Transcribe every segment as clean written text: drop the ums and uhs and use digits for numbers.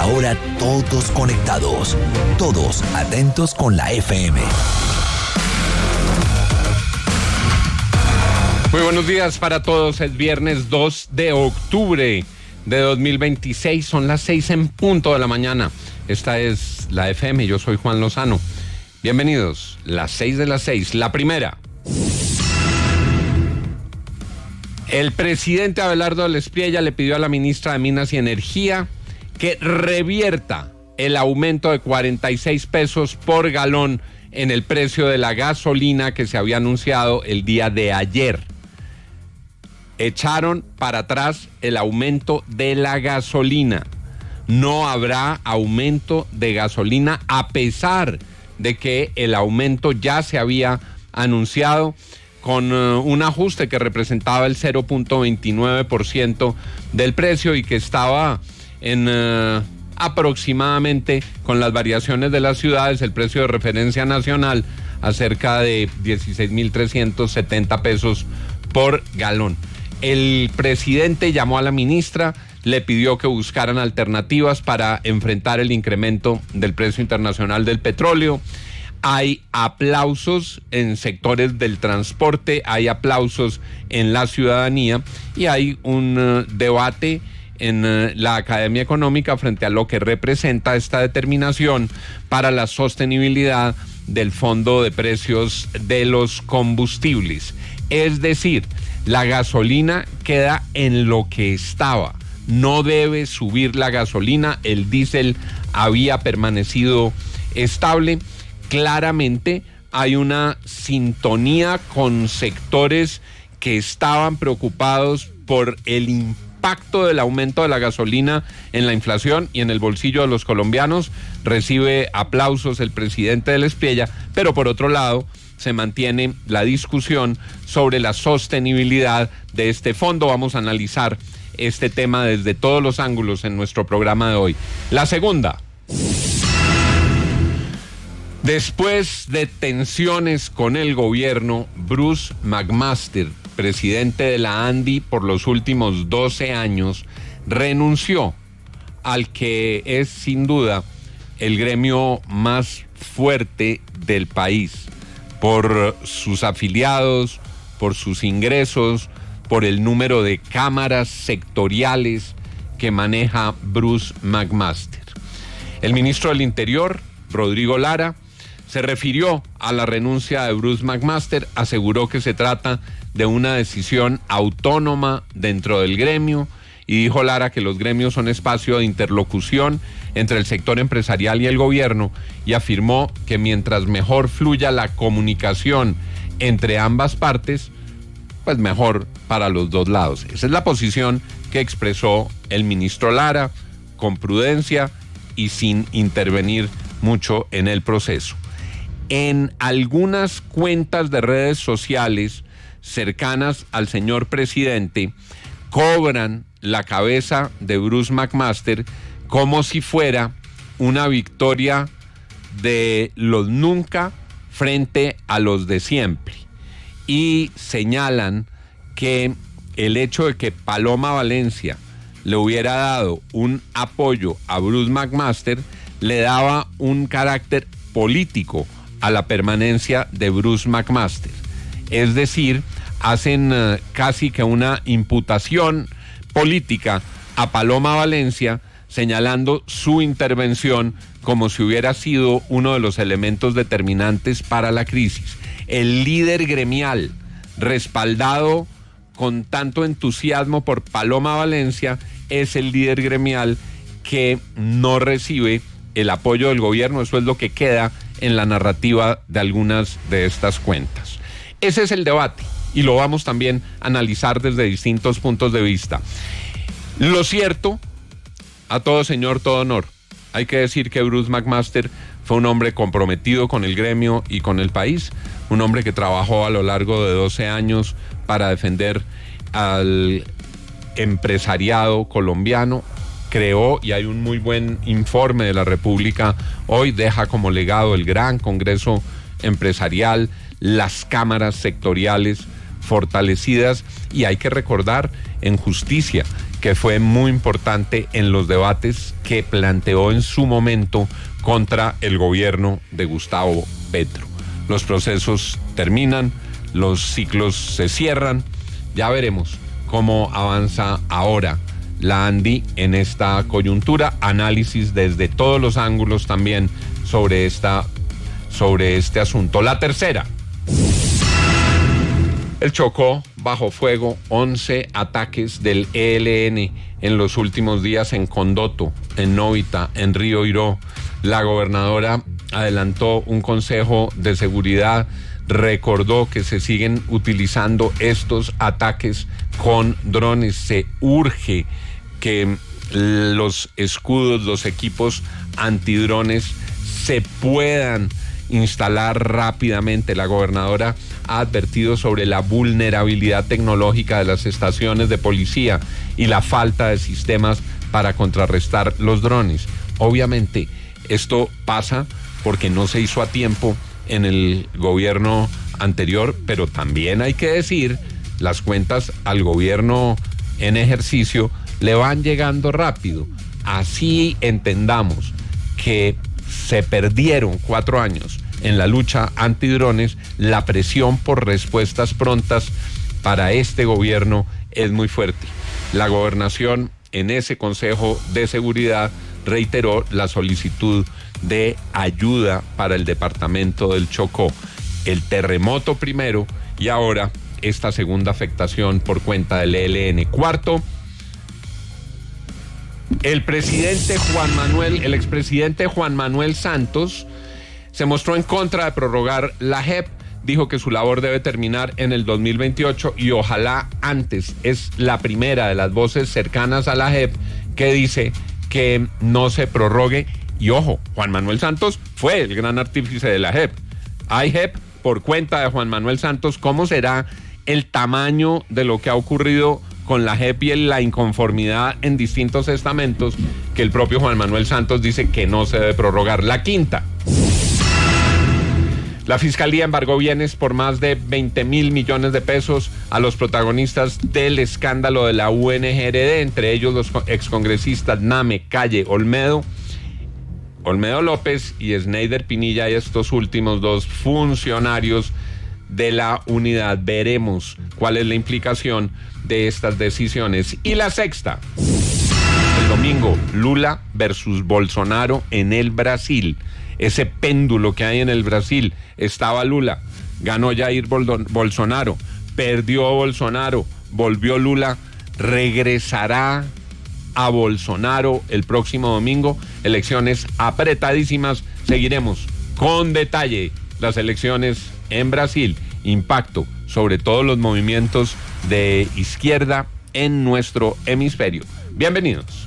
Ahora todos conectados, todos atentos con la FM. Muy buenos días para todos. Es viernes 2 de octubre de 2026. Son las 6 en punto de la mañana. Esta es la FM. Yo soy Juan Lozano. Bienvenidos. Las 6 de las 6. La primera. El presidente Abelardo del Espriella le pidió a la ministra de Minas y Energía que revierta el aumento de 46 pesos por galón en el precio de la gasolina que se había anunciado el día de ayer. Echaron para atrás el aumento de la gasolina. No habrá aumento de gasolina a pesar de que el aumento ya se había anunciado con un ajuste que representaba el 0.29% del precio y que estaba en aproximadamente, con las variaciones de las ciudades, el precio de referencia nacional a cerca de 16.370 pesos por galón. El presidente llamó a la ministra, le pidió que buscaran alternativas para enfrentar el incremento del precio internacional del petróleo. Hay aplausos en sectores del transporte, hay aplausos en la ciudadanía y hay un debate en la Academia Económica frente a lo que representa esta determinación para la sostenibilidad del Fondo de Precios de los Combustibles. Es decir, la gasolina queda en lo que estaba. No debe subir la gasolina, el diésel había permanecido estable. Claramente hay una sintonía con sectores que estaban preocupados por el impacto del aumento de la gasolina en la inflación y en el bolsillo de los colombianos. Recibe aplausos el presidente del Espriella, pero por otro lado se mantiene la discusión sobre la sostenibilidad de este fondo. Vamos a analizar este tema desde todos los ángulos en nuestro programa de hoy. La segunda. Después de tensiones con el gobierno, Bruce McMaster, presidente de la ANDI por los últimos 12 años, renunció al que es sin duda el gremio más fuerte del país, por sus afiliados, por sus ingresos, por el número de cámaras sectoriales que maneja Bruce McMaster. El ministro del Interior, Rodrigo Lara, se refirió a la renuncia de Bruce McMaster, aseguró que se trata de una decisión autónoma dentro del gremio y dijo Lara que los gremios son espacio de interlocución entre el sector empresarial y el gobierno y afirmó que mientras mejor fluya la comunicación entre ambas partes, pues mejor para los dos lados. Esa es la posición que expresó el ministro Lara, con prudencia y sin intervenir mucho en el proceso. En algunas cuentas de redes sociales cercanas al señor presidente cobran la cabeza de Bruce McMaster como si fuera una victoria de los nunca frente a los de siempre y señalan que el hecho de que Paloma Valencia le hubiera dado un apoyo a Bruce McMaster le daba un carácter político a la permanencia de Bruce McMaster. Es decir, hacen casi que una imputación política a Paloma Valencia, señalando su intervención como si hubiera sido uno de los elementos determinantes para la crisis. El líder gremial, respaldado con tanto entusiasmo por Paloma Valencia, es el líder gremial que no recibe el apoyo del gobierno. Eso es lo que queda en la narrativa de algunas de estas cuentas. Ese es el debate y lo vamos también a analizar desde distintos puntos de vista. Lo cierto, a todo señor, todo honor. Hay que decir que Bruce McMaster fue un hombre comprometido con el gremio y con el país, un hombre que trabajó a lo largo de 12 años para defender al empresariado colombiano, creó, y hay un muy buen informe de la República hoy, deja como legado el gran Congreso Empresarial, las cámaras sectoriales fortalecidas, y hay que recordar en justicia que fue muy importante en los debates que planteó en su momento contra el gobierno de Gustavo Petro. Los procesos terminan, los ciclos se cierran, ya veremos cómo avanza ahora la ANDI en esta coyuntura, análisis desde todos los ángulos también sobre este asunto. La tercera. El Chocó bajo fuego, 11 ataques del ELN en los últimos días en Condoto, en Novita, en Río Iró. La gobernadora adelantó un consejo de seguridad, recordó que se siguen utilizando estos ataques con drones. Se urge que los escudos, los equipos antidrones se puedan instalar rápidamente. La gobernadora ha advertido sobre la vulnerabilidad tecnológica de las estaciones de policía y la falta de sistemas para contrarrestar los drones. Obviamente, esto pasa porque no se hizo a tiempo en el gobierno anterior, pero también hay que decir, las cuentas al gobierno en ejercicio le van llegando rápido. Así entendamos que se perdieron 4 años en la lucha antidrones, la presión por respuestas prontas para este gobierno es muy fuerte. La gobernación en ese Consejo de Seguridad reiteró la solicitud de ayuda para el departamento del Chocó. El terremoto primero y ahora esta segunda afectación por cuenta del ELN. Cuarto, el expresidente Juan Manuel Santos se mostró en contra de prorrogar la JEP, dijo que su labor debe terminar en el 2028 y ojalá antes. Es la primera de las voces cercanas a la JEP que dice que no se prorrogue. Y ojo, Juan Manuel Santos fue el gran artífice de la JEP. Hay JEP por cuenta de Juan Manuel Santos. ¿Cómo será el tamaño de lo que ha ocurrido con la JEP y la inconformidad en distintos estamentos que el propio Juan Manuel Santos dice que no se debe prorrogar? La quinta. La Fiscalía embargó bienes por más de 20.000 millones de pesos a los protagonistas del escándalo de la UNGRD, entre ellos los excongresistas Name, Calle, Olmedo López y Sneider Pinilla, y estos últimos 2 funcionarios de la unidad. Veremos cuál es la implicación de estas decisiones. Y la sexta, el domingo, Lula versus Bolsonaro en el Brasil. Ese péndulo que hay en el Brasil. Estaba Lula, ganó Jair Bolsonaro, perdió Bolsonaro, volvió Lula, regresará a Bolsonaro el próximo domingo. Elecciones apretadísimas. Seguiremos con detalle las elecciones en Brasil, impacto sobre todos los movimientos de izquierda en nuestro hemisferio. Bienvenidos.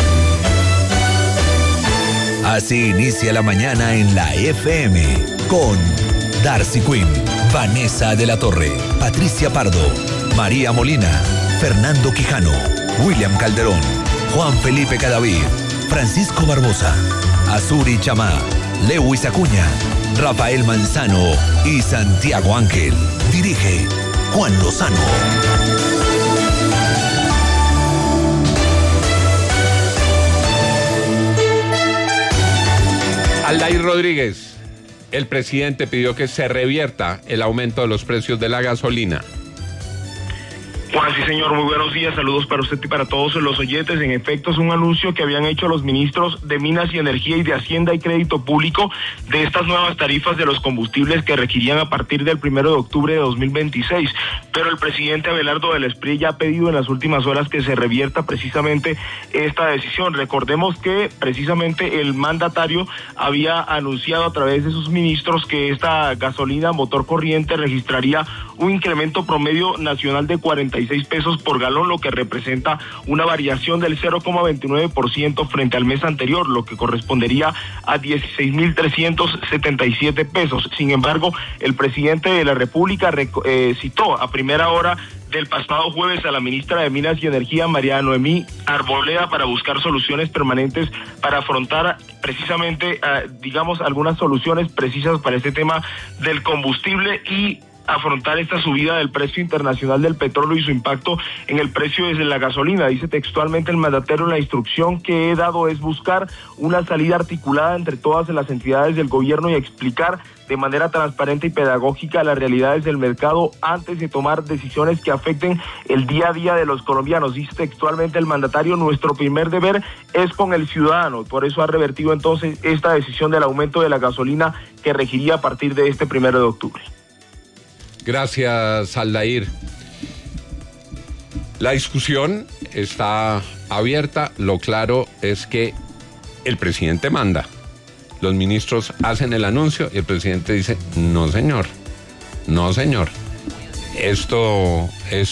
Así inicia la mañana en la FM con Darcy Quinn, Vanessa de la Torre, Patricia Pardo, María Molina, Fernando Quijano, William Calderón, Juan Felipe Cadavid, Francisco Barbosa, Azuri Chamá, Lewis Acuña, Rafael Manzano y Santiago Ángel. Dirige Juan Lozano. Aldair Rodríguez, el presidente pidió que se revierta el aumento de los precios de la gasolina. Juan, sí señor, muy buenos días, saludos para usted y para todos los oyentes. En efecto, es un anuncio que habían hecho los ministros de Minas y Energía y de Hacienda y Crédito Público de estas nuevas tarifas de los combustibles que requerían a partir del 1 de octubre de 2026. Pero el presidente Abelardo del Espriella ya ha pedido en las últimas horas que se revierta precisamente esta decisión. Recordemos que precisamente el mandatario había anunciado a través de sus ministros que esta gasolina motor corriente registraría un incremento promedio nacional de 46 pesos por galón, lo que representa una variación del 0,29% frente al mes anterior, lo que correspondería a 16.377 pesos. Sin embargo, el presidente de la República citó a primera hora del pasado jueves a la ministra de Minas y Energía, María Noemí Arboleda, para buscar soluciones permanentes para afrontar precisamente, algunas soluciones precisas para este tema del combustible, y afrontar esta subida del precio internacional del petróleo y su impacto en el precio de la gasolina. Dice textualmente el mandatario: la instrucción que he dado es buscar una salida articulada entre todas las entidades del gobierno y explicar de manera transparente y pedagógica las realidades del mercado antes de tomar decisiones que afecten el día a día de los colombianos. Dice textualmente el mandatario: nuestro primer deber es con el ciudadano. Por eso ha revertido entonces esta decisión del aumento de la gasolina que regiría a partir de este 1 de octubre. Gracias, Aldair. La discusión está abierta. Lo claro es que el presidente manda. Los ministros hacen el anuncio y el presidente dice: no señor, no señor, esto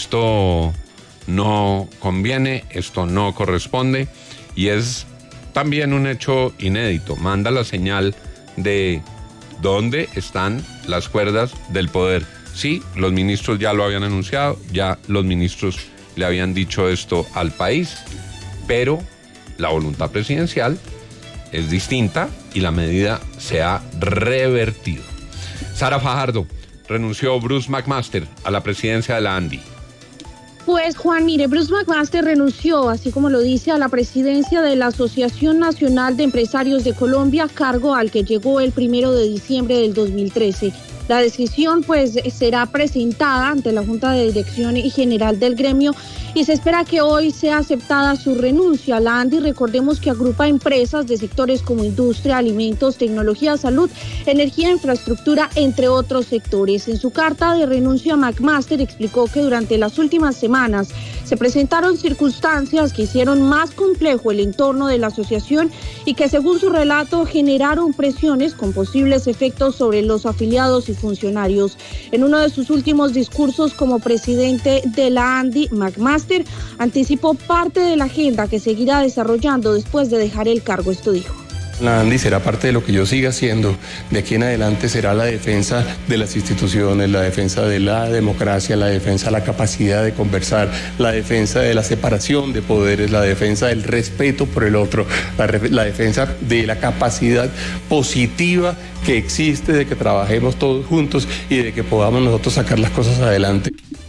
no conviene, esto no corresponde, y es también un hecho inédito. Manda la señal de dónde están las cuerdas del poder. Sí, los ministros ya lo habían anunciado, ya los ministros le habían dicho esto al país, pero la voluntad presidencial es distinta y la medida se ha revertido. Sara Fajardo, renunció Bruce McMaster a la presidencia de la ANDI. Pues Juan, mire, Bruce McMaster renunció, así como lo dice, a la presidencia de la Asociación Nacional de Empresarios de Colombia, cargo al que llegó el 1 de diciembre del 2013. La decisión pues será presentada ante la Junta de Dirección General del gremio y se espera que hoy sea aceptada su renuncia. La ANDI, recordemos que agrupa empresas de sectores como industria, alimentos, tecnología, salud, energía, infraestructura, entre otros sectores. En su carta de renuncia, McMaster explicó que durante las últimas semanas se presentaron circunstancias que hicieron más complejo el entorno de la asociación y que, según su relato, generaron presiones con posibles efectos sobre los afiliados y funcionarios. En uno de sus últimos discursos como presidente de la ANDI, McMaster anticipó parte de la agenda que seguirá desarrollando después de dejar el cargo. Esto dijo: la ANDI será parte de lo que yo siga haciendo. De aquí en adelante será la defensa de las instituciones, la defensa de la democracia, la defensa de la capacidad de conversar, la defensa de la separación de poderes, la defensa del respeto por el otro, la defensa de la capacidad positiva que existe de que trabajemos todos juntos y de que podamos nosotros sacar las cosas adelante.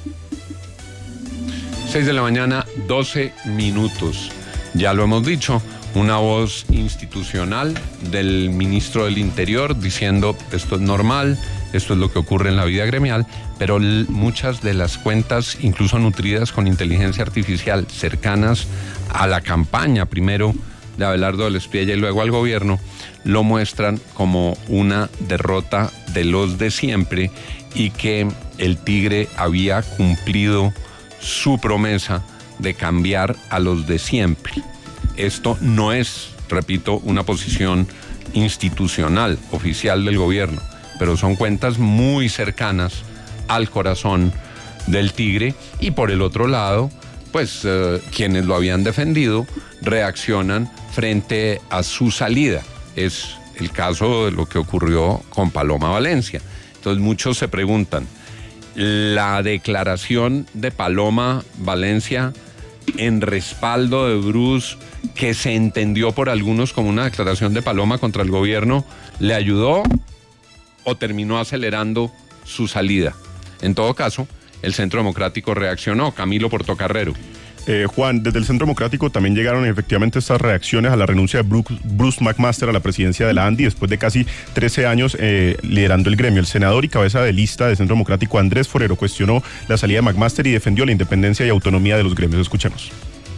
6 de la mañana, 12 minutos. Ya lo hemos dicho. Una voz institucional del ministro del Interior diciendo: esto es normal, esto es lo que ocurre en la vida gremial, pero muchas de las cuentas, incluso nutridas con inteligencia artificial, cercanas a la campaña, primero de Abelardo del Espriella y luego al gobierno, lo muestran como una derrota de los de siempre y que el Tigre había cumplido su promesa de cambiar a los de siempre. Esto no es, repito, una posición institucional, oficial del gobierno, pero son cuentas muy cercanas al corazón del Tigre, y por el otro lado, pues quienes lo habían defendido reaccionan frente a su salida. Es el caso de lo que ocurrió con Paloma Valencia. Entonces muchos se preguntan, ¿la declaración de Paloma Valencia en respaldo de Bruce, que se entendió por algunos como una declaración de Paloma contra el gobierno, le ayudó o terminó acelerando su salida? En todo caso, el Centro Democrático reaccionó. Camilo Portocarrero. Juan, desde el Centro Democrático también llegaron efectivamente estas reacciones a la renuncia de Bruce McMaster a la presidencia de la ANDI después de casi 13 años liderando el gremio. El senador y cabeza de lista del Centro Democrático, Andrés Forero, cuestionó la salida de McMaster y defendió la independencia y autonomía de los gremios. Escuchemos.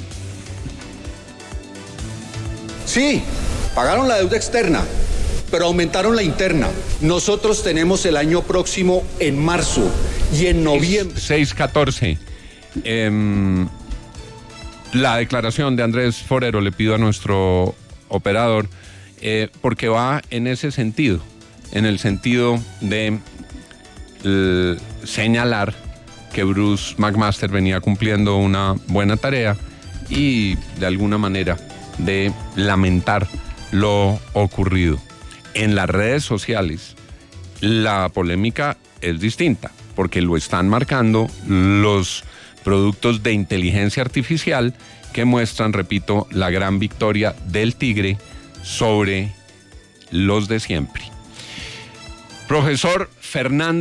Sí, pagaron la deuda externa, pero aumentaron la interna. Nosotros tenemos el año próximo en marzo y en noviembre. 6-14. La declaración de Andrés Forero, le pido a nuestro operador, porque va en ese sentido, en el sentido de señalar que Bruce McMaster venía cumpliendo una buena tarea y de alguna manera de lamentar lo ocurrido. En las redes sociales la polémica es distinta, porque lo están marcando los productos de inteligencia artificial que muestran, repito, la gran victoria del Tigre sobre los de siempre. Profesor Fernando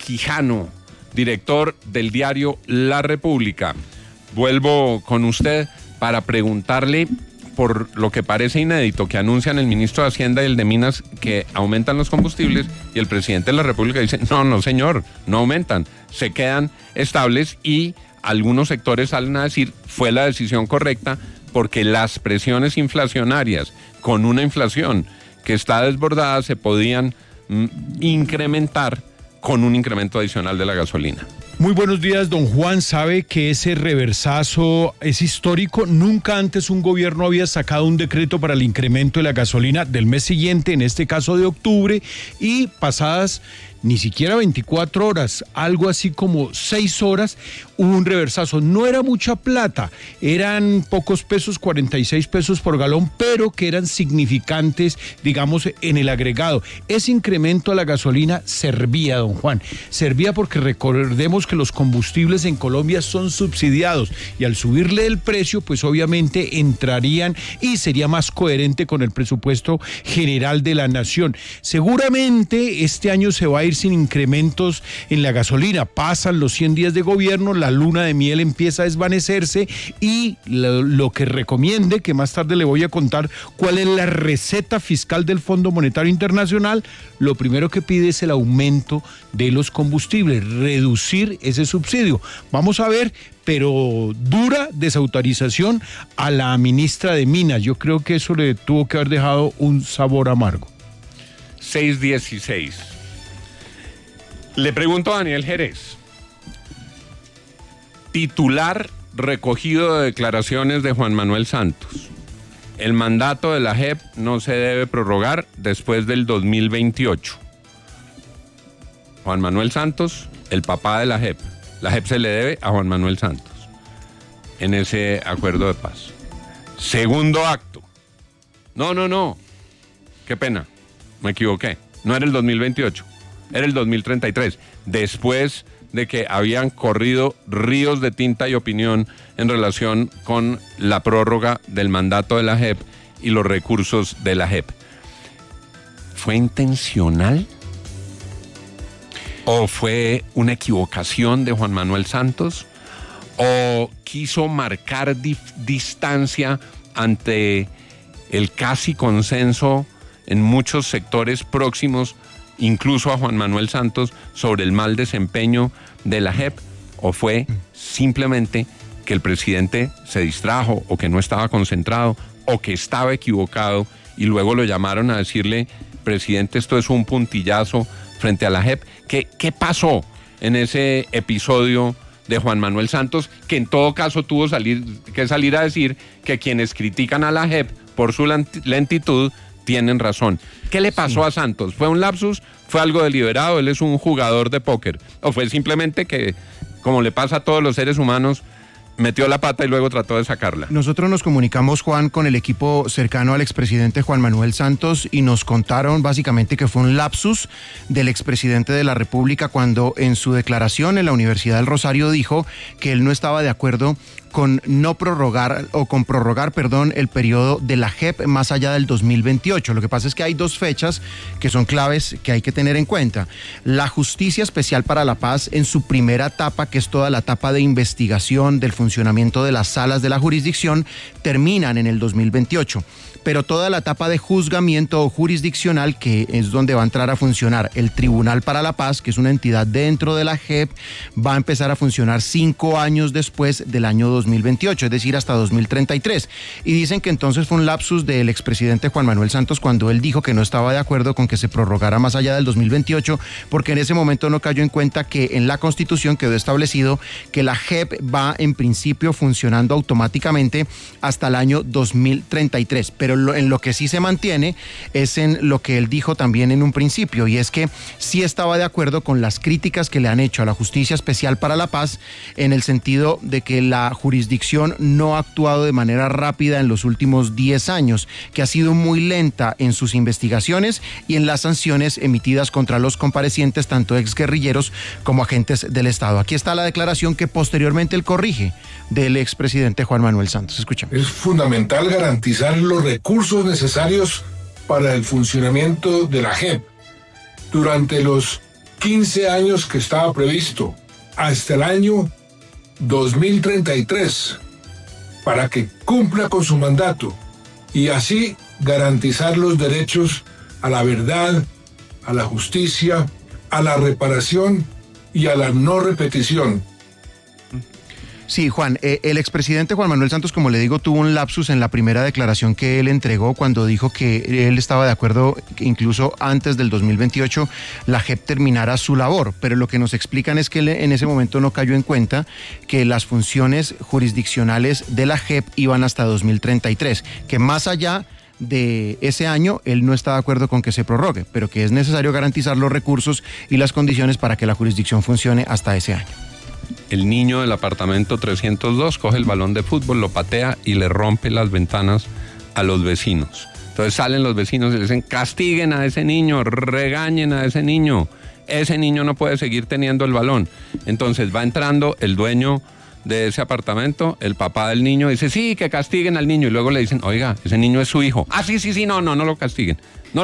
Quijano, director del diario La República. Vuelvo con usted para preguntarle por lo que parece inédito, que anuncian el ministro de Hacienda y el de Minas que aumentan los combustibles y el presidente de la República dice, no señor, no aumentan, se quedan estables, y algunos sectores salen a decir, fue la decisión correcta porque las presiones inflacionarias con una inflación que está desbordada se podían incrementar con un incremento adicional de la gasolina. Muy buenos días, don Juan. Sabe que ese reversazo es histórico. Nunca antes un gobierno había sacado un decreto para el incremento de la gasolina del mes siguiente, en este caso de octubre, y pasadas ni siquiera 24 horas, algo así como 6 horas, hubo un reversazo. No era mucha plata, eran pocos pesos, 46 pesos por galón, pero que eran significantes, digamos, en el agregado. Ese incremento a la gasolina servía, don Juan, servía porque recordemos que los combustibles en Colombia son subsidiados y al subirle el precio, pues obviamente entrarían y sería más coherente con el presupuesto general de la nación. Seguramente este año se va a ir sin incrementos en la gasolina. Pasan los 100 días de gobierno, la luna de miel empieza a desvanecerse y lo que recomiende, que más tarde le voy a contar cuál es la receta fiscal del Fondo Monetario Internacional, lo primero que pide es el aumento de los combustibles, reducir ese subsidio. Vamos a ver, pero dura desautorización a la ministra de Minas. Yo creo que eso le tuvo que haber dejado un sabor amargo. 6:16. Le pregunto a Daniel Jerez, titular recogido de declaraciones de Juan Manuel Santos. El mandato de la JEP no se debe prorrogar después del 2028. Juan Manuel Santos, el papá de la JEP. La JEP se le debe a Juan Manuel Santos en ese acuerdo de paz. Segundo acto. No. Qué pena, me equivoqué. No era el 2028. Era el 2033, después de que habían corrido ríos de tinta y opinión en relación con la prórroga del mandato de la JEP y los recursos de la JEP. ¿Fue intencional? ¿O fue una equivocación de Juan Manuel Santos? ¿O quiso marcar distancia ante el casi consenso en muchos sectores próximos, incluso a Juan Manuel Santos, sobre el mal desempeño de la JEP? ¿O fue simplemente que el presidente se distrajo, o que no estaba concentrado, o que estaba equivocado y luego lo llamaron a decirle, presidente, esto es un puntillazo frente a la JEP? ¿Qué pasó en ese episodio de Juan Manuel Santos, que en todo caso tuvo que salir a decir que quienes critican a la JEP por su lentitud tienen razón? ¿Qué le pasó a Santos? ¿Fue un lapsus? ¿Fue algo deliberado? ¿Él es un jugador de póker? ¿O fue simplemente que, como le pasa a todos los seres humanos, metió la pata y luego trató de sacarla? Nosotros nos comunicamos, Juan, con el equipo cercano al expresidente Juan Manuel Santos y nos contaron básicamente que fue un lapsus del expresidente de la República cuando en su declaración en la Universidad del Rosario dijo que él no estaba de acuerdo con prorrogar el periodo de la JEP más allá del 2028. Lo que pasa es que hay dos fechas que son claves que hay que tener en cuenta. La Justicia Especial para la Paz, en su primera etapa, que es toda la etapa de investigación del funcionamiento de las salas de la jurisdicción, terminan en el 2028. Pero toda la etapa de juzgamiento jurisdiccional, que es donde va a entrar a funcionar el Tribunal para la Paz, que es una entidad dentro de la JEP, va a empezar a funcionar 5 años después del año 2028, es decir, hasta 2033. Y dicen que entonces fue un lapsus del expresidente Juan Manuel Santos cuando él dijo que no estaba de acuerdo con que se prorrogara más allá del 2028, porque en ese momento no cayó en cuenta que en la Constitución quedó establecido que la JEP va en principio funcionando automáticamente hasta el año 2033, pero en lo que sí se mantiene es en lo que él dijo también en un principio, y es que sí estaba de acuerdo con las críticas que le han hecho a la Justicia Especial para la Paz, en el sentido de que la jurisdicción no ha actuado de manera rápida en los últimos 10 años, que ha sido muy lenta en sus investigaciones y en las sanciones emitidas contra los comparecientes, tanto exguerrilleros como agentes del Estado. Aquí está la declaración que posteriormente él corrige del expresidente Juan Manuel Santos. Escuchemos. Es fundamental garantizar los recursos necesarios para el funcionamiento de la JEP. Durante los 15 años que estaba previsto, hasta el año 2033, para que cumpla con su mandato y así garantizar los derechos a la verdad, a la justicia, a la reparación y a la no repetición. Sí, Juan, el expresidente Juan Manuel Santos, como le digo, tuvo un lapsus en la primera declaración que él entregó cuando dijo que él estaba de acuerdo que incluso antes del 2028 la JEP terminara su labor, pero lo que nos explican es que él en ese momento no cayó en cuenta que las funciones jurisdiccionales de la JEP iban hasta 2033, que más allá de ese año él no está de acuerdo con que se prorrogue, pero que es necesario garantizar los recursos y las condiciones para que la jurisdicción funcione hasta ese año. El niño del apartamento 302 coge el balón de fútbol, lo patea y le rompe las ventanas a los vecinos. Entonces salen los vecinos y le dicen, castiguen a ese niño, regañen a ese niño no puede seguir teniendo el balón. Entonces va entrando el dueño de ese apartamento, el papá del niño, dice, sí, que castiguen al niño, y luego le dicen, oiga, ese niño es su hijo. Ah, sí, no lo castiguen,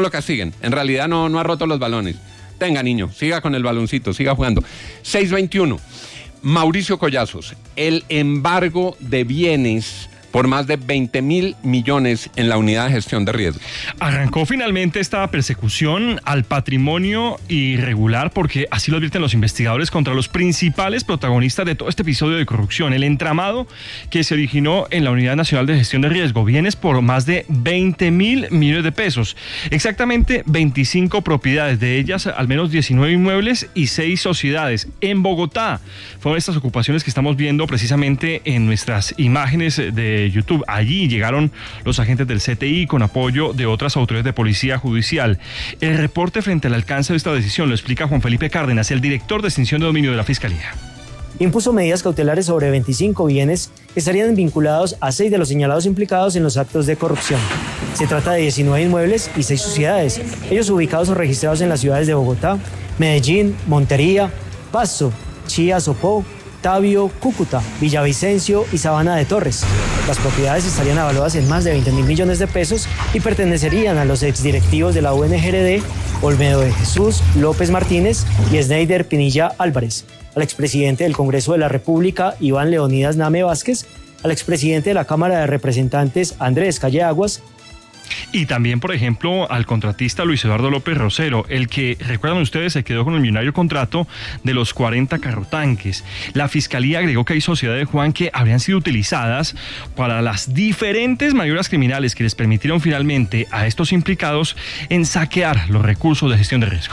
en realidad no ha roto los balones. Tenga, niño, siga con el baloncito, siga jugando. 6:21. Mauricio Collazos, el embargo de bienes por más de 20.000 millones en la unidad de gestión de riesgo. Arrancó finalmente esta persecución al patrimonio irregular, porque así lo advierten los investigadores, contra los principales protagonistas de todo este episodio de corrupción, el entramado que se originó en la Unidad Nacional de Gestión de Riesgo, bienes por más de 20.000 millones de pesos, exactamente 25 propiedades, de ellas al menos 19 inmuebles y 6 sociedades en Bogotá. Fueron estas ocupaciones que estamos viendo precisamente en nuestras imágenes de YouTube. Allí llegaron los agentes del CTI con apoyo de otras autoridades de policía judicial. El reporte frente al alcance de esta decisión lo explica Juan Felipe Cárdenas, el director de extinción de dominio de la Fiscalía. Impuso medidas cautelares sobre 25 bienes que estarían vinculados a 6 de los señalados implicados en los actos de corrupción. Se trata de 19 inmuebles y 6 sociedades, ellos ubicados o registrados en las ciudades de Bogotá, Medellín, Montería, Pasto, Chía, Sopó, Tabio, Cúcuta, Villavicencio y Sabana de Torres. Las propiedades estarían evaluadas en más de 20.000 millones de pesos y pertenecerían a los exdirectivos de la UNGRD, Olmedo de Jesús, López Martínez y Sneider Pinilla Álvarez, al expresidente del Congreso de la República, Iván Leonidas Name Vázquez, al expresidente de la Cámara de Representantes, Andrés Calle Aguas, y también, por ejemplo, al contratista Luis Eduardo López Rosero, el que, recuerdan ustedes, se quedó con el millonario contrato de los 40 carrotanques. La Fiscalía agregó que hay sociedades, Juan, que habrían sido utilizadas para las diferentes maniobras criminales que les permitieron finalmente a estos implicados en saquear los recursos de gestión de riesgo.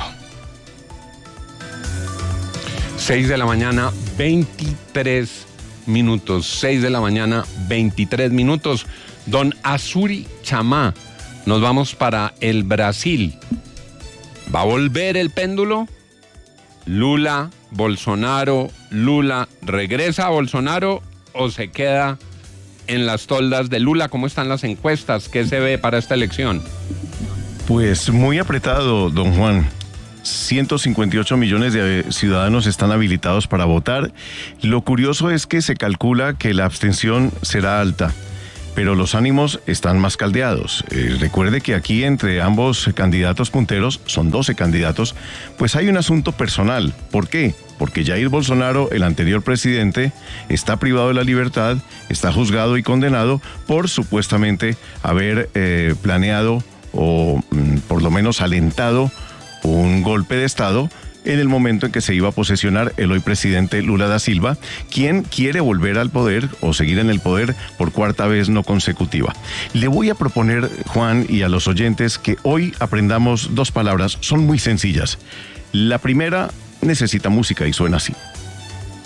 6 de la mañana, 23 minutos. 6 de la mañana, 23 minutos. Don Azuri Chamá, nos vamos para el Brasil. ¿Va a volver el péndulo? Lula, Bolsonaro, Lula, ¿regresa a Bolsonaro o se queda en las toldas de Lula? ¿Cómo están las encuestas? ¿Qué se ve para esta elección? Pues muy apretado, don Juan. 158 millones de ciudadanos están habilitados para votar. Lo curioso es que se calcula que la abstención será alta, pero los ánimos están más caldeados. Recuerde que aquí entre ambos candidatos punteros, son 12 candidatos, pues hay un asunto personal. ¿Por qué? Porque Jair Bolsonaro, el anterior presidente, está privado de la libertad, está juzgado y condenado por supuestamente haber planeado o por lo menos alentado un golpe de Estado en el momento en que se iba a posesionar el hoy presidente Lula da Silva, quien quiere volver al poder o seguir en el poder por cuarta vez no consecutiva. Le voy a proponer, Juan, y a los oyentes, que hoy aprendamos 2 palabras, son muy sencillas. La primera necesita música y suena así.